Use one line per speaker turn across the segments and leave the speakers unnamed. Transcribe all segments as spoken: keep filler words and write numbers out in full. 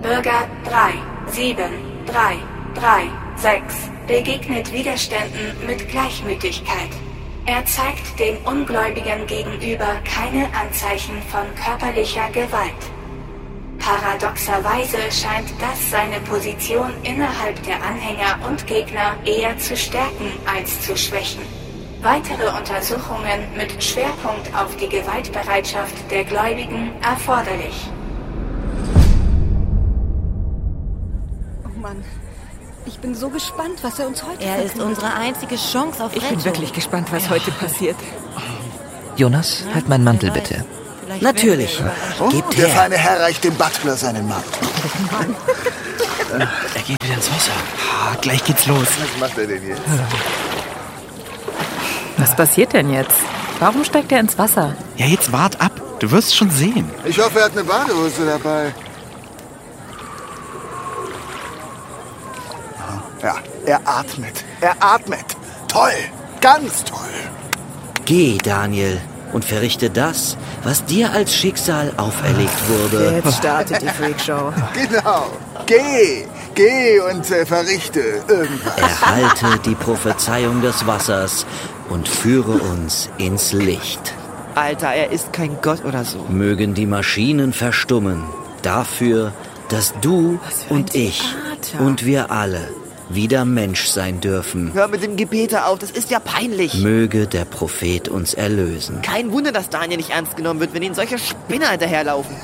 Bürger drei sieben drei drei sechs begegnet Widerständen mit Gleichmütigkeit. Er zeigt den Ungläubigen gegenüber keine Anzeichen von körperlicher Gewalt. Paradoxerweise scheint das seine Position innerhalb der Anhänger und Gegner eher zu stärken als zu schwächen. Weitere Untersuchungen mit Schwerpunkt auf die Gewaltbereitschaft der Gläubigen erforderlich.
Oh Mann, ich bin so gespannt, was er uns heute
Er
verkündet.
ist unsere einzige Chance auf
Ich
Rettung.
bin wirklich gespannt, was ja. heute passiert.
Jonas, halt meinen Mantel bitte.
Natürlich.
Oh,
Gebt
der
her.
feine Herr reicht dem Butler seinen Mantel.
Er geht wieder ins Wasser. Ah, gleich geht's los.
Was macht er denn jetzt?
Was passiert denn jetzt? Warum steigt er ins Wasser?
Ja, jetzt wart ab. Du wirst schon sehen.
Ich hoffe, er hat eine Badehose dabei. Ja, er atmet. Er atmet. Toll. Ganz toll.
Geh, Daniel, und verrichte das, was dir als Schicksal auferlegt wurde.
Jetzt startet die Freakshow.
Genau. Geh. Geh und äh, verrichte irgendwas.
Erhalte die Prophezeiung des Wassers und führe uns ins Licht.
Alter, er ist kein Gott oder so.
Mögen die Maschinen verstummen, dafür, dass du und ich und wir alle wieder Mensch sein dürfen.
Hör mit dem Gebete auf, das ist ja peinlich.
Möge der Prophet uns erlösen.
Kein Wunder, dass Daniel nicht ernst genommen wird, wenn ihnen solche Spinner hinterherlaufen.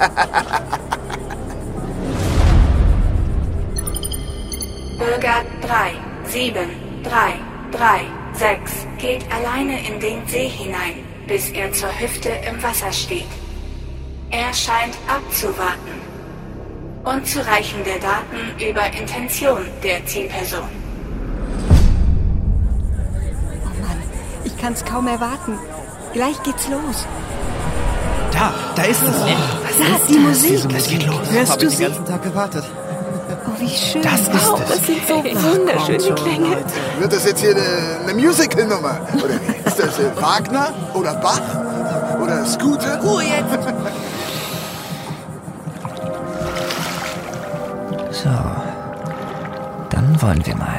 Bürger drei sieben drei drei sechs geht alleine in den See hinein, bis er zur Hüfte im Wasser steht. Er scheint abzuwarten. Unzureichende Daten über Intention der Zielperson.
Oh Mann, ich kann's kaum erwarten. Gleich geht's los.
Da, da ist es.
Was ist die Musik?
Es geht los.
Hörst
Hab
du
ich den
sie?
ganzen Tag gewartet.
Oh, wie schön.
Das ist
wow,
es.
das sind so wunderschöne Klänge.
Wird das jetzt hier eine, eine Musical-Nummer? Oder wie? Ist das äh, Wagner? Oder Bach? Oder Scooter?
Ruhe jetzt!
So, dann wollen wir mal.